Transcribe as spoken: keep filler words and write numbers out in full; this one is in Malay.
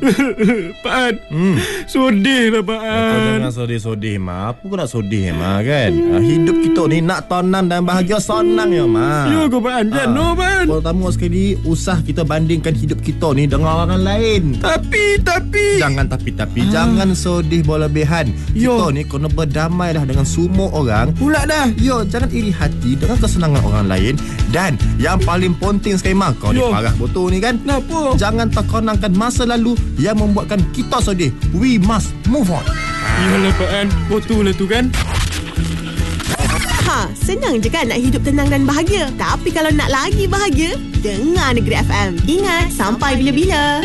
Pak An, hmm. Sodih lah Pak An. Kau jangan sodih-sodih Ma. Apa kau nak sodih Ma kan? Ha, hidup kita ni nak tenang dan bahagia senang ya Ma. Ya kau Pak An, jangan ha. Pak An. Pertama sekali, usah kita bandingkan hidup kita ni dengan orang lain. Tapi, tapi Jangan tapi-tapi ha. Jangan sodih berlebihan. Yo. Kita ni kena berdamai dah dengan semua orang. Pula dah. Yo, jangan iri hati dengan kesenangan orang lain. Dan yang paling penting sekali Ma, kau Yo. ni parah betul ni kan? Kenapa? Jangan terkenangkan masa lalu yang membuatkan kita sedih. We must move on. Yalah Pak An, betul lah tu kan. Ha, senang je kan nak hidup tenang dan bahagia. Tapi kalau nak lagi bahagia, dengar Negeri F M. Ingat, sampai bila-bila.